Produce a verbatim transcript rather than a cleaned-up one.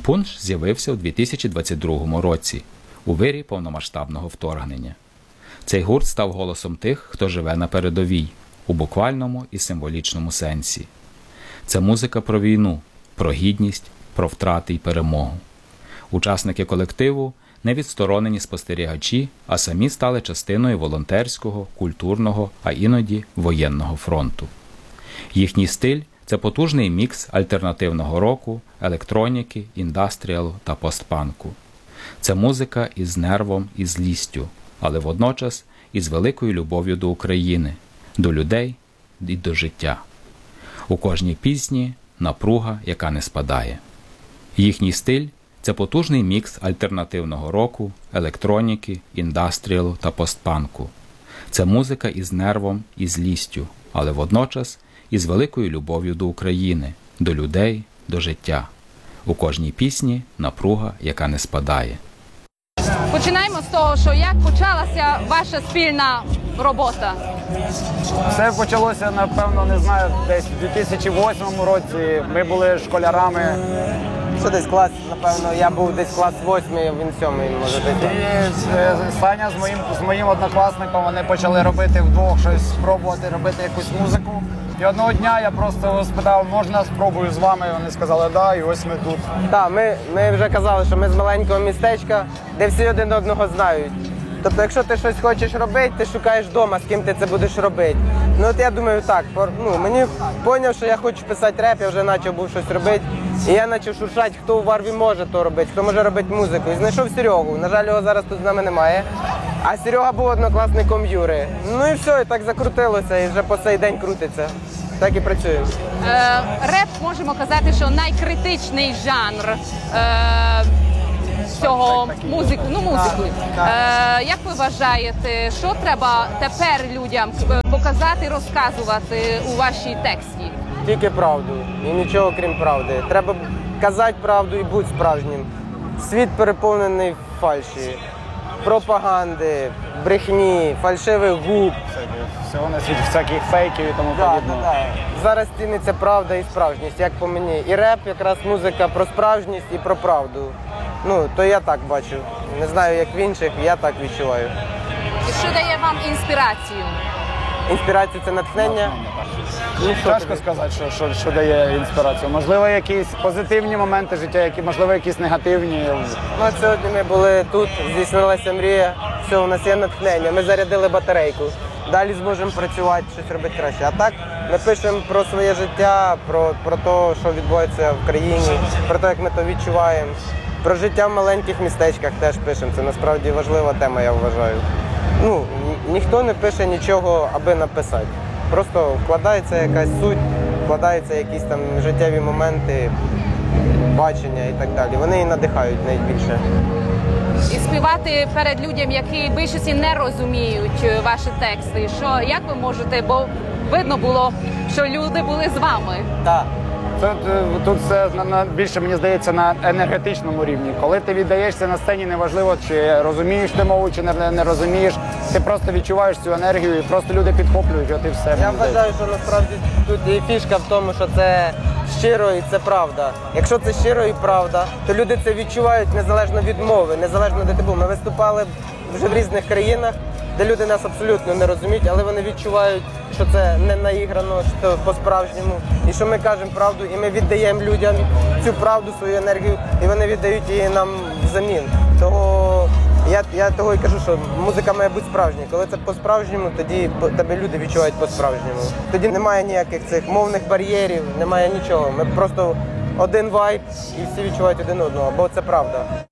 Пунш з'явився у дві тисячі двадцять другому році, у вирі повномасштабного вторгнення. Цей гурт став голосом тих, хто живе на передовій, у буквальному і символічному сенсі. Це музика про війну, про гідність, про втрати й перемогу. Учасники колективу – не відсторонені спостерігачі, а самі стали частиною волонтерського, культурного, а іноді воєнного фронту. Їхній стиль – це потужний мікс альтернативного року, електроніки, індастріалу та постпанку. Це музика із нервом і злістю, але водночас із великою любов'ю до України, до людей і до життя. У кожній пісні – напруга, яка не спадає. Їхній стиль – це потужний мікс альтернативного року, електроніки, індастріалу та постпанку. Це музика із нервом і злістю, але водночас із великою любов'ю до України, до людей, до життя. У кожній пісні – напруга, яка не спадає. Починаємо з того, що як почалася ваша спільна робота? Все почалося, напевно, не знаю, десь у дві тисячі восьмому році. Ми були школярами. Що десь клас, напевно, я був десь клас восьмий, він сьомий, може бути. І е, Саня з моїм, з моїм однокласником, вони почали робити вдвох щось, спробувати робити якусь музику. І одного дня я просто спитав, можна спробую з вами? Вони сказали, да, і ось ми тут. Так, ми, ми вже казали, що ми з маленького містечка, де всі один одного знають. Тобто, якщо ти щось хочеш робити, ти шукаєш вдома, з ким ти це будеш робити. Ну от я думаю, так, ну, мені зрозумів, що я хочу писати реп, я вже почав був щось робити. І я почав шуршати, хто у Варві може то робити, хто може робити музику. І знайшов Серегу. На жаль, його зараз тут з нами немає. А Серега був однокласником Юри. Ну і все, і так закрутилося, і вже по цей день крутиться. Так і працюємо. Е, реп, можемо казати, що найкритичний жанр е, цього музику. Ну, музику. Е, як ви вважаєте, що треба тепер людям показати, розказувати у вашій тексті? Тільки правду. І нічого крім правди. Треба казати правду і бути справжнім. Світ переповнений фальші, пропаганди, брехні, фальшивих губ. Всього на світі, всяких фейків і тому Да, подібного. да, да. Зараз ціниться правда і справжність, як по мені. І реп якраз музика про справжність і про правду. Ну, то я так бачу. Не знаю, як в інших, я так відчуваю. І що дає вам інспірацію? Інспірація – це натхнення. Ну, що Тяжко тобі? сказати, що, що, що дає інспірацію. Можливо, якісь позитивні моменти життя, які, можливо, якісь негативні. Ну, от сьогодні ми були тут, здійснилася мрія, все, у нас є натхнення, ми зарядили батарейку. Далі зможемо працювати, щось робити краще. А так, ми пишемо про своє життя, про, про те, що відбувається в країні, про те, як ми то відчуваємо. Про життя в маленьких містечках теж пишемо. Це насправді важлива тема, я вважаю. Ну, ні- ніхто не пише нічого, аби написати. Просто вкладається якась суть, вкладаються якісь там життєві моменти, бачення і так далі. Вони і надихають найбільше. І співати перед людям, які більшості не розуміють ваші тексти. Що, як ви можете, бо видно було, що люди були з вами. Так. Тут, е, тут все на, на, більше, мені здається, на енергетичному рівні. Коли ти віддаєшся на сцені, неважливо, чи розумієш ти мову, чи не, не розумієш, ти просто відчуваєш цю енергію і просто люди підхоплюють, от і все. Я вважаю, що насправді тут і фішка в тому, що це щиро і це правда. Якщо це щиро і правда, то люди це відчувають незалежно від мови, незалежно де ти був. Ми виступали вже в різних країнах, де люди нас абсолютно не розуміють, але вони відчувають, що це не наіграно, що по-справжньому. І що ми кажемо правду, і ми віддаємо людям цю правду, свою енергію, і вони віддають її нам взамін. Того я, я того і кажу, що музика має бути справжня. Коли це по-справжньому, тоді тебе люди відчувають по-справжньому. Тоді немає ніяких цих мовних бар'єрів, немає нічого. Ми просто один вайб і всі відчувають один одного, бо це правда.